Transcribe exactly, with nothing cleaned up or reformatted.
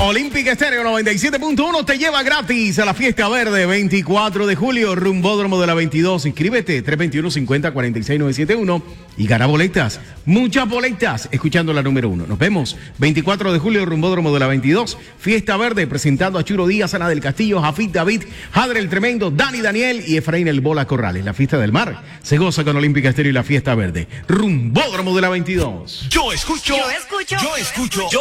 Olímpica Estéreo noventa y siete punto uno te lleva gratis a la Fiesta Verde veinticuatro de julio, Rumbódromo de la veintidós. Inscríbete, tres dos uno, cinco cero, cuatro seis nueve siete uno y gana boletas, muchas boletas, escuchando la número uno. Nos vemos veinticuatro de julio, Rumbódromo de la veintidós. Fiesta Verde, presentando a Churo Díaz, Ana del Castillo, Jafit David, Jadre el Tremendo, Dani Daniel y Efraín el Bola Corrales. La Fiesta del Mar se goza con Olímpica Estéreo y la Fiesta Verde. Rumbódromo de la veintidós. Yo escucho. Yo escucho. Yo escucho.